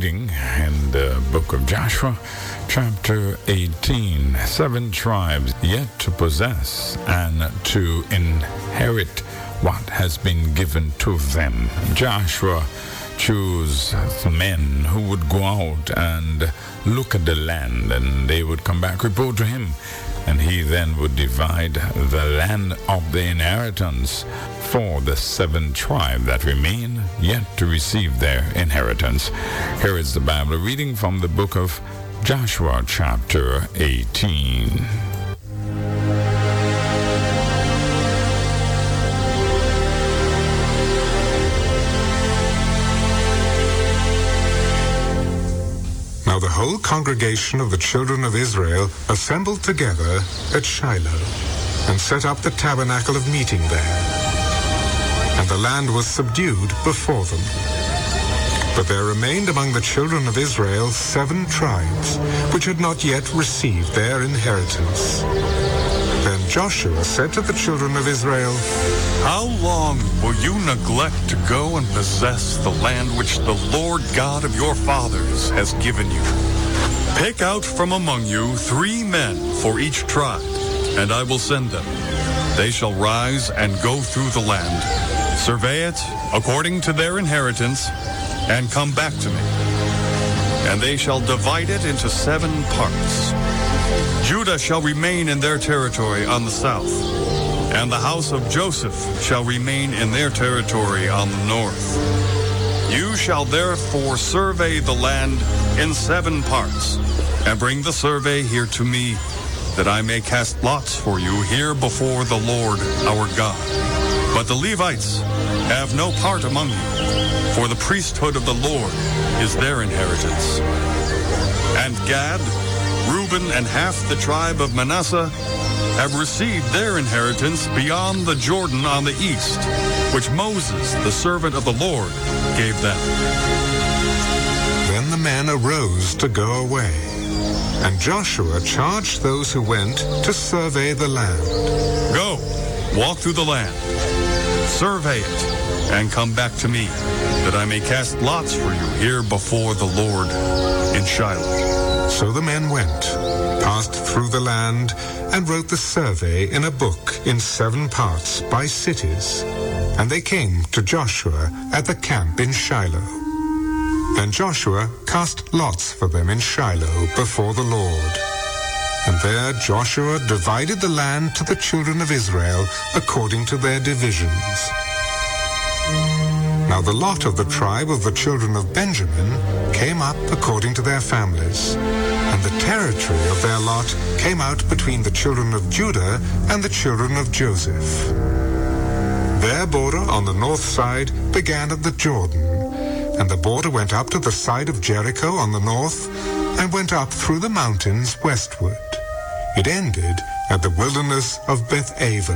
reading in the book of Joshua, chapter 18. 7 tribes yet to possess and to inherit what has been given to them. Joshua chose men who would go out and look at the land, and they would come back, report to him, and he then would divide the land of the inheritance for the 7 tribes that remain yet to receive their inheritance. Here is the Bible reading from the book of Joshua, chapter 18. Now the whole congregation of the children of Israel assembled together at Shiloh, and set up the tabernacle of meeting there. And the land was subdued before them. But there remained among the children of Israel 7 tribes, which had not yet received their inheritance. Then Joshua said to the children of Israel, How long will you neglect to go and possess the land which the Lord God of your fathers has given you? Pick out from among you 3 men for each tribe, and I will send them. They shall rise and go through the land, survey it according to their inheritance, and come back to me. And they shall divide it into 7 parts. Judah shall remain in their territory on the south, and the house of Joseph shall remain in their territory on the north. You shall therefore survey the land in 7 parts, and bring the survey here to me, that I may cast lots for you here before the Lord our God. But the Levites have no part among you, for the priesthood of the Lord is their inheritance. And Gad, Reuben, and half the tribe of Manasseh have received their inheritance beyond the Jordan on the east, which Moses, the servant of the Lord, gave them. Then the men arose to go away, and Joshua charged those who went to survey the land. Go, walk through the land, survey it, and come back to me, that I may cast lots for you here before the Lord in Shiloh. So the men went, passed through the land, and wrote the survey in a book in 7 parts by cities. And they came to Joshua at the camp in Shiloh. Then Joshua cast lots for them in Shiloh before the Lord. And there Joshua divided the land to the children of Israel according to their divisions. Now the lot of the tribe of the children of Benjamin came up according to their families, and the territory of their lot came out between the children of Judah and the children of Joseph. Their border on the north side began at the Jordan, and the border went up to the side of Jericho on the north, and went up through the mountains westward. It ended at the wilderness of Beth-aven.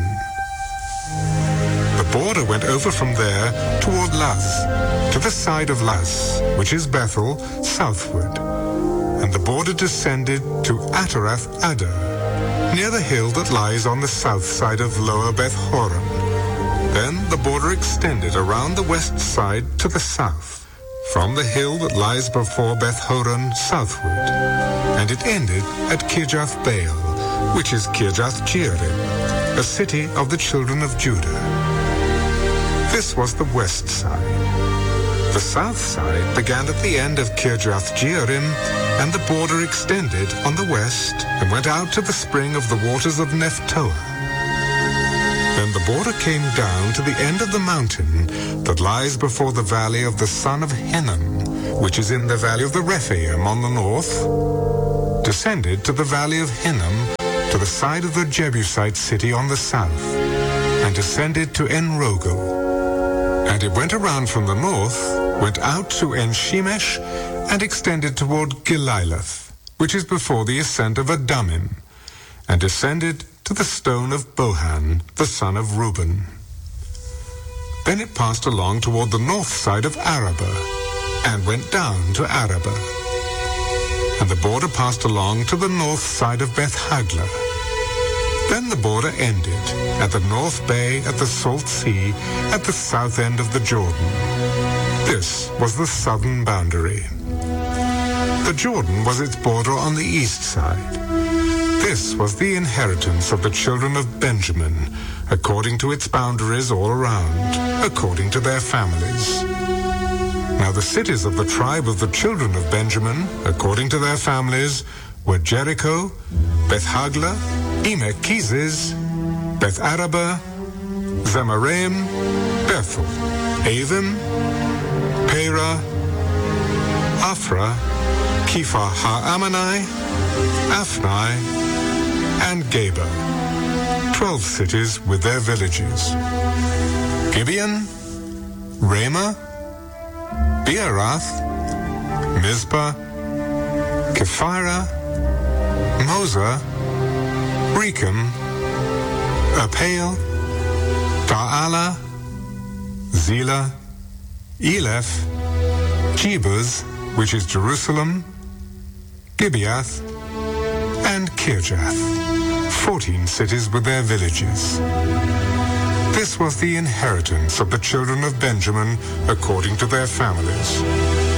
The border went over from there toward Luz, to the side of Luz, which is Bethel, southward. And the border descended to Atarath-Adar, near the hill that lies on the south side of Lower Beth-horon. Then the border extended around the west side to the south, from the hill that lies before Beth-horon southward. And it ended at Kirjath-baal, which is Kirjath-jearim, a city of the children of Judah. This was the west side. The south side began at the end of Kirjath-jearim, and the border extended on the west and went out to the spring of the waters of Nephtoah. Then the border came down to the end of the mountain that lies before the valley of the son of Hinnom, which is in the valley of the Rephaim on the north, descended to the valley of Hinnom, to the side of the Jebusite city on the south, and descended to En-rogel. And it went around from the north, went out to En-shemesh, and extended toward Gililath, which is before the ascent of Adumim, and descended to the stone of Bohan, the son of Reuben. Then it passed along toward the north side of Arabah, and went down to Arabah. And the border passed along to the north side of Beth-haglah. Then the border ended at the North Bay at the Salt Sea at the south end of the Jordan. This was the southern boundary. The Jordan was its border on the east side. This was the inheritance of the children of Benjamin, according to its boundaries all around, according to their families. Now the cities of the tribe of the children of Benjamin, according to their families, were Jericho, Beth-Hagla, Emek-Keziz, Beth-Araba, Zemaraim, Bethel, Avim, Pera, Afra, Kepha Ha-Ammonai, Afni, and Geba, 12 cities with their villages. Gibeon, Ramah, Beeroth, Mizpah, Kephira, Moza, Rechem, Apel, Ta'ala, Zela, Eleph, Jebus, which is Jerusalem, Gibeath, and Kirjath, 14 cities with their villages. This was the inheritance of the children of Benjamin according to their families.